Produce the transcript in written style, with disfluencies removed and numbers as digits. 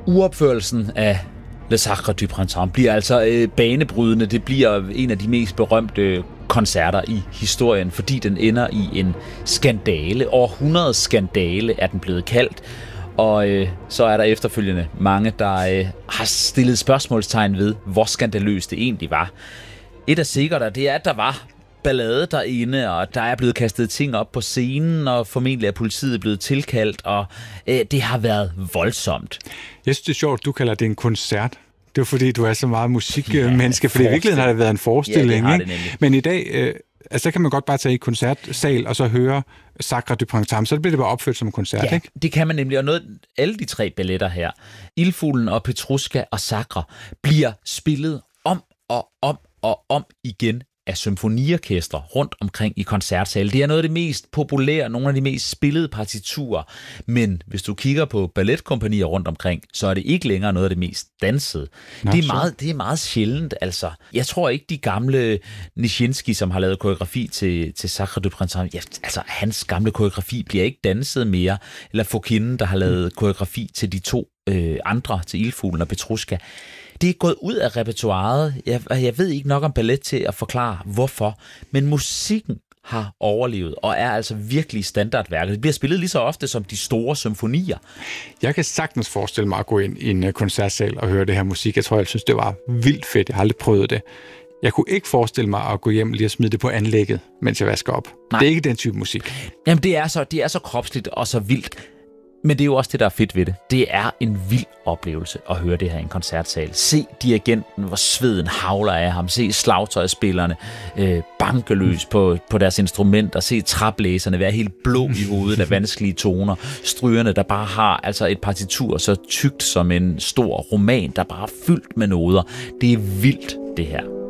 Uopførelsen af Le Sacre du Printemps bliver altså banebrydende. Det bliver en af de mest berømte koncerter i historien, fordi den ender i en skandale. Århundredets skandale er den blevet kaldt. Og så er der efterfølgende mange, der har stillet spørgsmålstegn ved, hvor skandaløst det egentlig var. Et af sikkert, det er, at der var ballade derinde, og der er blevet kastet ting op på scenen, og formentlig er politiet blevet tilkaldt, og det har været voldsomt. Jeg synes, det er sjovt, du kalder det en koncert. Det er fordi, du er så meget musikmenneske, for i virkeligheden har det været en forestilling. Ja, ikke? Men i dag, så kan man godt bare tage i koncertsal og så høre Sacre du Printemps, så bliver det bare opført som en koncert, ja, ikke? Det kan man nemlig, og alle de 3 balletter her, Ildfuglen og Petrushka og Sacre, bliver spillet om og om og om igen af symfoniorkestre rundt omkring i koncertsale. Det er noget af det mest populære, nogle af de mest spillede partiturer, men hvis du kigger på balletkompagnier rundt omkring, så er det ikke længere noget af det mest dansede. Det er meget sjældent, altså. Jeg tror ikke, de gamle Nijinsky, som har lavet koreografi til Sacre du Printemps, altså hans gamle koreografi bliver ikke danset mere, eller Fokine, der har lavet koreografi til de 2 andre, til Ildfuglen og Petrushka. Det er gået ud af repertoiret. Jeg ved ikke nok om ballet til at forklare, hvorfor. Men musikken har overlevet, og er altså virkelig standardværket. Det bliver spillet lige så ofte som de store symfonier. Jeg kan sagtens forestille mig at gå ind i en koncertsal og høre det her musik. Jeg tror, jeg synes, det var vildt fedt. Jeg har aldrig prøvet det. Jeg kunne ikke forestille mig at gå hjem lige og smide det på anlægget, mens jeg vasker op. Nej. Det er ikke den type musik. Jamen, det er så kropsligt og så vildt. Men det er jo også det, der er fedt ved det. Det er en vild oplevelse at høre det her i en koncertsal. Se dirigenten, hvor sveden havler af ham. Se slagtøjspillerne banke løs på deres instrumenter. Se traplæserne være helt blå i hovedet af vanskelige toner. Strygerne, der bare har altså et partitur så tykt som en stor roman, der bare er fyldt med noder. Det er vildt, det her.